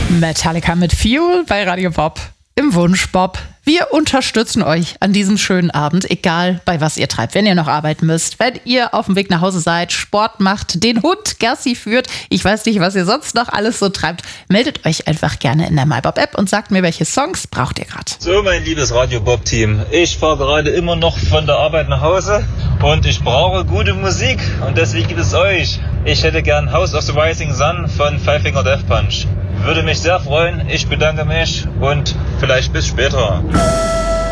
Metallica mit Fuel bei Radio Bob im Wunschbob. Wir unterstützen euch an diesem schönen Abend, egal bei was ihr treibt. Wenn ihr noch arbeiten müsst, wenn ihr auf dem Weg nach Hause seid, Sport macht, den Hund Gassi führt, ich weiß nicht, was ihr sonst noch alles so treibt, meldet euch einfach gerne in der MyBob-App und sagt mir, welche Songs braucht ihr gerade. So, mein liebes Radio Bob-Team, ich fahre gerade immer noch von der Arbeit nach Hause und ich brauche gute Musik und deswegen gibt es euch. Ich hätte gern House of the Rising Sun von Five Finger Death Punch. Würde mich sehr freuen, ich bedanke mich und vielleicht bis später.